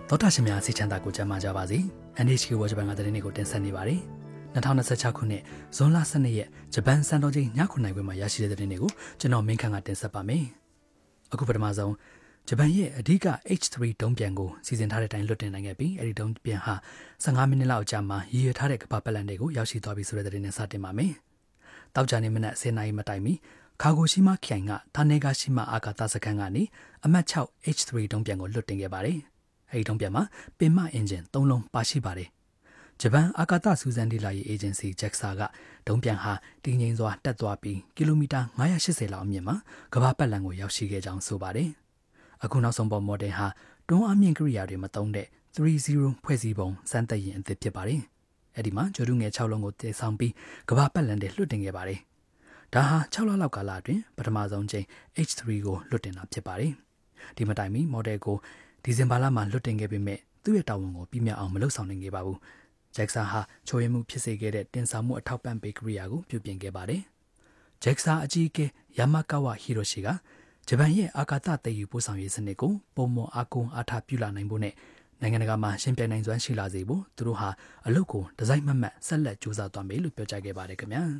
သောတာရှင်များစီချမ်းသာကိုကြမ်းမာကြပါစေ။ NHK ဝါဂျပန်ကတဲ့နေ့ကိုတင်ဆက်နေပါတယ်။2026ခုနှစ်ဇွန်လ12ရက်ဂျပန်စံတော်ချိန်ည9:00နာရီမှာရရှိတဲ့တဲ့နေ့ကိုကျွန်တော်မင်းခန့်ကတင်ဆက်ပါမယ်။အခုပထမဆုံးဂျပန်ရဲ့အဓိက H3 ဒုံးပျံကိုစီစဉ်ထားတဲ့အတိုင်းလွှတ်တင်နိုင်ခဲ့ပြီးအဲဒီဒုံးပျံဟာ15မိနစ်လောက်ကြာမှရည်ရွယ်ထားတဲ့ကမ္ဘာပတ်လည်တွေကိုရောက်ရှိသွားပြီဆိုတဲ့တဲ့နေ့စတင်ပါမယ်။တောက်ကြနေမနက်10:00နာရီမတိုင်မီခါဂိုရှိမခရိုင်ကဌာနေကရှိမအာကာသစခန်းကနေအမှတ်6 H3 ဒုံးပျံကိုလွှတ်တင်ခဲ့ပါတယ်။အဲဒီဒုံးပျံမှာပင်မအင်ဂျင်3လုံးပါရှိပါတယ်။ဂျပန်အာကာသစူးစမ်းလေ့လာရေးအေဂျင်စီ JAXA ကဒုံးပျံဟာတည်ငြိမ်စွာတက်သွားပြီးကီလိုမီတာ980လောက်အမြင့်မှာကမ္ဘာပတ်လည်ကိုရောက်ရှိခဲ့ကြောင်းဆိုပါတယ်။အခုနောက်ဆုံးပေါ်မော်ဒယ်ဟာတွန်းအားမြင့်ကိရိယာတွေမသုံးတဲ့30ဖွဲ့စည်းပုံစမ်းသပ်ရင်အသစ်ဖြစ်ပါတယ်။အဲဒီမှာဂျိုဒူငယ်6လုံးကိုတည်ဆောင်ပြီးကမ္ဘာပတ်လည်တွေလွှတ်တင်ခဲ့ပါတယ်။ဒါဟာ6လလောက်ကာလအတွင်းပထမဆုံးချိန် H3 ကိုလွှတ်တင်တာဖြစ်ပါတယ်။ဒီမတိုင်မီမော်ဒယ်ကိုဒီဇင်ဘာလမှာလွှတ်တင်ခဲ့ပေမဲ့သူ့ရဲ့တာဝန်ကိုပြည့်မြတ်အောင်မလုပ်ဆောင်နိုင်ခဲ့ပါဘူး။ JAXA ဟာချိုးယွင်းမှုဖြစ်စေခဲ့တဲ့တင်ဆောင်မှုအထောက်ပံ့ပေးကိရိယာကိုပြုပြင်ခဲ့ပါတယ်။ JAXA အကြီးအကဲယာမကာဝဟီရိုရှိကဂျပန်ရဲ့အာကာသတည်ယူပို့ဆောင်ရေးစနစ်ကိုပုံမအားကိုးအားထားပြုလာနိုင်ဖို့နဲ့နိုင်ငံတကာမှာရှင်ပြိုင်နိုင်စွမ်းရှိလာစေဖို့သူတို့ဟာအလုပ်ကိုဒီဇိုင်းမှတ်ဆက်လက်ကြိုးစားသွားမယ်လို့ပြောကြားခဲ့ပါတယ်ခင်ဗျာ။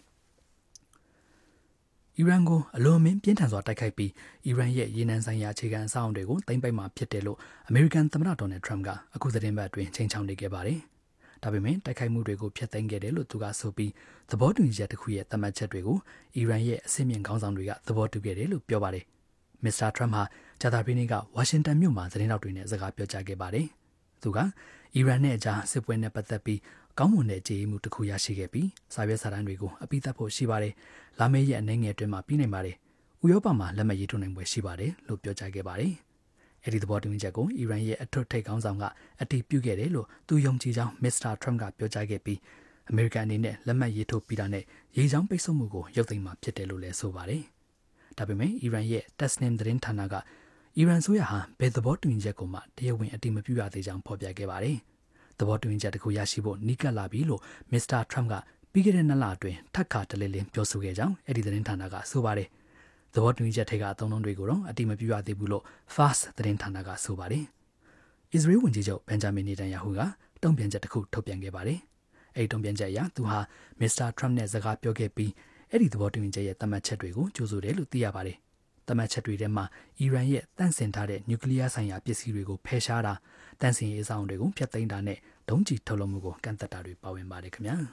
အီရန်ကိုအလွန်အမင်းပြင်းထန်စွာတိုက်ခိုက်ပြီးအီရန်ရဲ့ရေနံဆိုင်ရာအခြေခံအဆောက်အအုံတွေကိုသိမ်းပိုက်မှာဖြစ်တယ်လို့အမေရိကန်သမ္မတဒေါ်နယ်ထရမ့်ကအခုသတင်းပတ်အတွင်းချိန်ချောင်းနေခဲ့ပါတယ်။ဒါပေမဲ့တိုက်ခိုက်မှုတွေကိုဖျက်သိမ်းခဲ့တယ်လို့သူကဆိုပြီးသဘောတူညီချက်တစ်ခုရဲ့သတ်မှတ်ချက်တွေကိုအီရန်ရဲ့အဆင့်မြင့်ခေါင်းဆောင်တွေကသဘောတူခဲ့တယ်လို့ပြောပါတယ်။မစ္စတာထရမ့်ဟာဂျာတာပီနေ့ကဝါရှင်တန်မြို့မှာသတင်းတောက်တွေနဲ့စကားပြောကြားခဲ့ပါတယ်။သူကအီရန်နဲ့အကြားစစ်ပွဲနဲ့ပတ်သက်ပြီးကောင်းမွန်တဲ့ကြေးမှုတစ်ခုရရှိခဲ့ပြီးစာရွက်စာတမ်းတွေကိုအပိသက်ဖို့ရှိပါတယ်။လာမယ့်ရက်အနေငယ်အတွင်းမှာပြီးနိုင်ပါတယ်။ဥရောပမှာလက်မှတ်ရေးထိုးနိုင်ပွဲရှိပါတယ်လို့ပြောကြားခဲ့ပါတယ်။အဲဒီသဘောတူညီချက်ကိုအီရန်ရဲ့အထွတ်ထိပ်ခေါင်းဆောင်ကအတည်ပြုခဲ့တယ်လို့သူယုံကြည်ကြောင်းမစ္စတာထရမ့်ကပြောကြားခဲ့ပြီးအမေရိကန်အနေနဲ့လက်မှတ်ရေးထိုးပြီးတာနဲ့ရေချောင်းပိတ်ဆို့မှုကိုရုပ်သိမ်းမှာဖြစ်တယ်လို့လည်းဆိုပါတယ်။ဒါပေမဲ့အီရန်ရဲ့ Tasnim သတင်းဌာနကအီရန်ဆိုရဟာဘယ်သဘောတူညီချက်ကိုမှတရားဝင်အတည်မပြုရသေးကြောင်းဖော်ပြခဲ့ပါတယ်။သဘောတူညီချက်တစ်ခုရရှိဖို့နီးကပ်လာပြီလို့မစ္စတာထရမ့်ကပြီးခဲ့တဲ့2လအတွင်းထပ်ခါတလဲလဲပြောဆိုခဲ့ကြောင်းအဲဒီသတင်းဌာနကဆိုပါတယ်။သဘောတူညီချက်ထိပ်ကအသုံးလုံးတွေကိုတော့အတိမပြရသေးဘူးလို့ Fars သတင်းဌာနကဆိုပါတယ်။အစ္စရေးဝန်ကြီးချုပ်ဘန်ဂျာမင်နေတန်ယာဟုကတုံ့ပြန်ချက်တစ်ခုထုတ်ပြန်ခဲ့ပါတယ်။အဲဒီတုံ့ပြန်ချက်အရသူဟာမစ္စတာထရမ့်နဲ့စကားပြောခဲ့ပြီးအဲ့ဒီသဘောတူညီချက်ရဲ့သတ်မှတ်ချက်တွေကိုကြိုးဆိုတယ်လို့သိရပါတယ်။သတ်မှတ်ချက်တွေထဲမှာအီရန်ရဲ့တန့်စင်ထားတဲ့နျူကလ িয়ার ဆိုင်ရာပစ္စည်းတွေကိုဖယ်ရှားတာတန့်စင်ရေးအဆောင်တွေကိုဖျက်သိမ်းတာနဲ့ဒုံးကျည်ထုတ်လုပ်မှုကိုကန့်သတ်တာတွေပါဝင်ပါတယ်ခင်ဗျာ။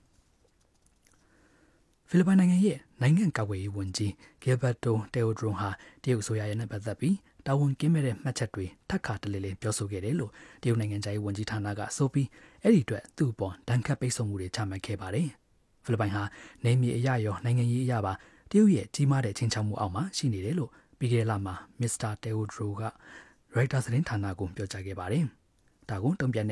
ဖိလစ်ပိုင်နိုင်ငံရဲ့နိုင်ငံကာကွယ်ရေးဝန်ကြီးဂီဘတ်တိုတေအိုဒရိုဟာတရုတ်ဆိုရရဲ့နဲ့ပတ်သက်ပြီးတာဝန်ကင်းမဲ့တဲ့မှတ်ချက်တွေထပ်ခါတလဲလဲပြောဆိုခဲ့တယ်လို့တရုတ်နိုင်ငံသားရေးဝန်ကြီးဌာနကဆိုပြီးအဲ့ဒီအတွက်သူ့အပေါ်ဒဏ်ခတ်ပိတ်ဆို့မှုတွေချမှတ်ခဲ့ပါတယ်။ဖိလစ်ပိုင်ဟာနေမြေအရရောနိုင်ငံရေးအရပါတရုတ်ရဲ့ကြီးမားတဲ့ချင်းချောက်မှုအောက်မှာရှိနေတယ်လို့ပြီးခဲ့တဲ့လမှာမစ္စတာတေအိုဒရိုကရိုက်တာသတင်းဌာနကိုပြောကြားခဲ့ပါတယ်။ဒါကိုတုံ့ပြန်